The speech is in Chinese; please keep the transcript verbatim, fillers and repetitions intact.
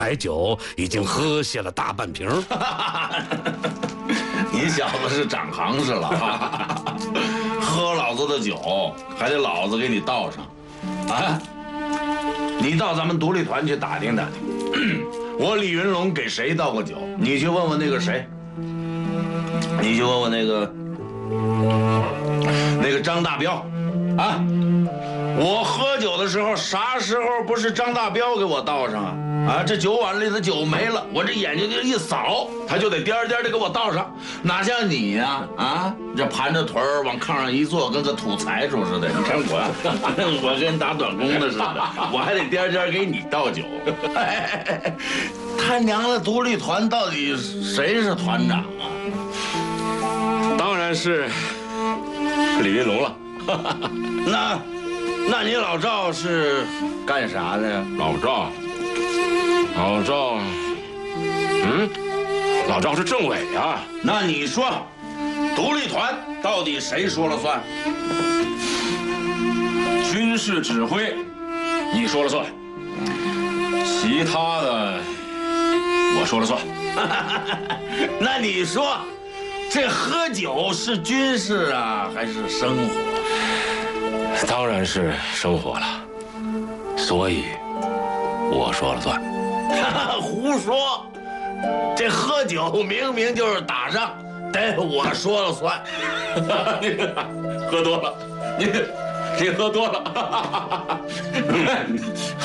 白酒已经喝下了大半瓶。 你小子是长行市了啊！喝老子的酒，还得老子给你倒上，啊！你到咱们独立团去打听打听，我李云龙给谁倒过酒？你去问问那个谁，你去问问那个那个张大彪，啊！我喝酒的时候，啥时候不是张大彪给我倒上啊？啊，这酒碗里的酒没了，我这眼睛就一扫，他就得颠颠的给我倒上，哪像你呀？啊，啊，这盘着腿儿往炕上一坐，跟个土财主似的。你看我，我跟打短工的似的，我还得颠颠给你倒酒。哎，他娘的，独立团到底谁是团长啊？ 当然是李云龙了。 那，那你老赵是干啥的呀？ 老赵。老赵，嗯，老赵是政委啊。 那你说，独立团到底谁说了算？ 军事指挥，你说了算。其他的，我说了算。 那你说，这喝酒是军事啊，还是生活？ 当然是生活了。所以，我说了算。 胡说！这喝酒明明就是打仗，得我说了算。 你喝多了，你你喝多了。